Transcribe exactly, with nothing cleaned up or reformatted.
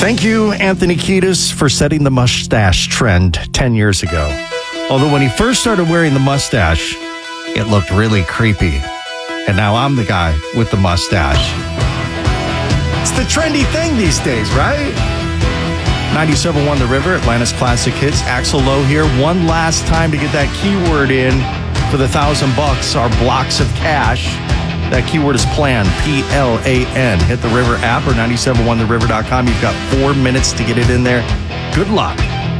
Thank you, Anthony Kiedis, for setting the mustache trend ten years ago. Although when he first started wearing the mustache, it looked really creepy. And now I'm the guy with the mustache. It's the trendy thing these days, right? ninety-seven point one The River, Atlanta's classic hits. Axl Lowe here. One last time to get that keyword in for the thousand bucks, our blocks of cash. That keyword is plan, P L A N. Hit the River app or nine seven one the river dot com. You've got four minutes to get it in there. Good luck.